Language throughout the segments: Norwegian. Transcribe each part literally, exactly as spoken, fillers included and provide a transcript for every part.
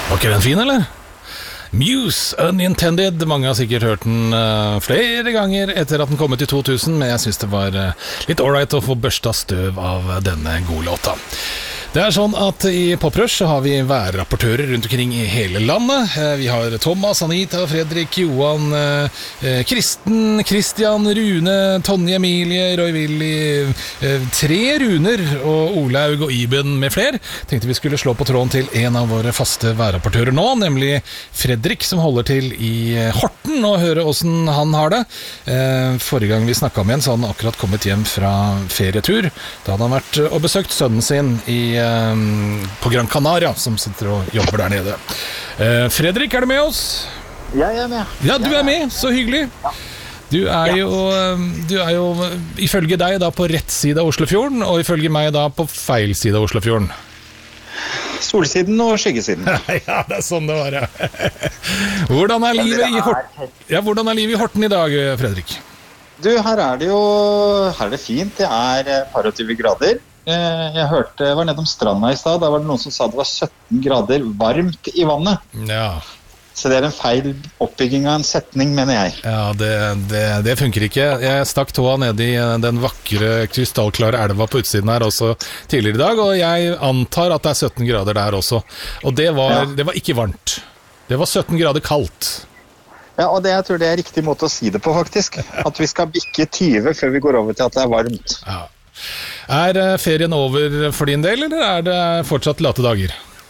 Var ikke den fin, eller? Muse, Unintended. Mange har sikkert hørt den uh, flere ganger etter at den kom ut i to tusen, men jeg synes det var uh, litt alright å få børsta støv av denne gode låta. Det er sånn at i Poprush så har vi værrapportører rundt omkring i hele landet. Vi har Thomas, Anita, Fredrik, Johan, eh, Kristen, Christian, Rune, Tonje, Emilie, Roy Willy, eh, tre Runer og Olaug og Iben med flere. Tenkte vi skulle slå på tråden til en av våre faste værrapportører nå, nemlig Fredrik, som holder til i Horten, og høre hvordan han har det. Eh, forrige gang vi snakket med en, så hadde han akkurat kommet hjem fra ferietur. Da hadde han vært og besøkt sønnen sin i på Gran Canaria, som sitter og jobber der nede. eh, Fredrik, er du med oss? Jeg er med. Ja, du er med, så hyggelig. Du er jo, du er jo ifølge deg da på rett side av Oslofjorden, og ifølge meg da på feil side av Oslofjorden. Solsiden og skyggesiden. Ja, det er sånn det var, ja. Hvordan er livet i Horten? Ja, hvordan er livet i Horten i dag, Fredrik? Du, her er det jo Her er det fint. Det er et par og tyve grader. Jeg hørte, jeg var nede om stranda i stad. Da var det noen som sa det var sytten grader varmt i vannet. Ja. Så det er en feil oppbygging av en setning, mener jeg. Ja, det, det, det funker ikke. Jeg stakk tåa ned i den vakre, krystallklare elva på utsiden her også tidligere i dag, og jeg antar at det er sytten grader der også. Og det var, ja. Det var ikke varmt. Det var sytten grader kaldt. Ja, og det, jeg tror det er riktig måte å si det på, faktisk. At vi skal bikke tyve før vi går over til at det er varmt. Ja. Er ferien over for din del, eller er det fortsatt late dager?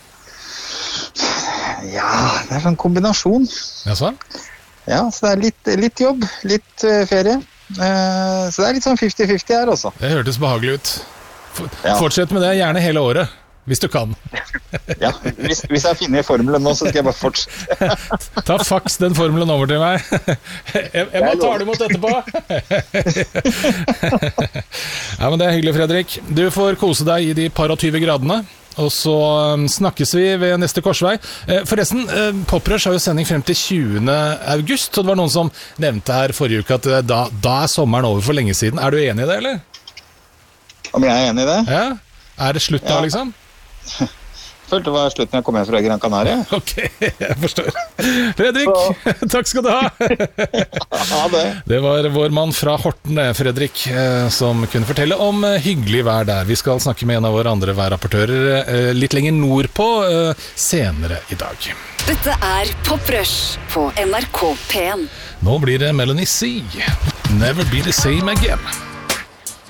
Ja, det er en kombinasjon. Ja, så? Ja, så det er litt, litt jobb, litt uh, ferie. Uh, så det er litt sånn fifty fifty her også. Det hørtes behagelig ut. For, ja. Fortsett med det, gjerne hele året. Hvis du kan. Ja, hvis, hvis jeg finner formelen nå, så skal jeg bare fortsette. Ta faks den formelen over til meg. Jeg, jeg må ta det imot etterpå. Ja, men det er hyggelig, Fredrik. Du får kose deg i de par og tyve gradene, og så snakkes vi ved neste korsvei. Forresten, Poprush har jo sending frem til tjuende august, og det var noen som nevnte her forrige uke at da, da er sommeren over for lenge siden. Er du enig i det, eller? Om jeg er enig i det? Ja. Er det slutt da, ja. liksom? Jeg følte det var slutten jeg kom hjem fra Gran Canaria. Ok, jeg forstår. Fredrik, så. Takk skal du ha. Ja, det. Det var vår mann fra Horten, Fredrik, som kunne fortelle om hyggelig vær der. Vi skal snakke med en av våre andre værrapportører litt lenger nordpå senere i dag. Dette er Poprush på N R K P en. Nå blir det Melanie C. Never Be The Same Again.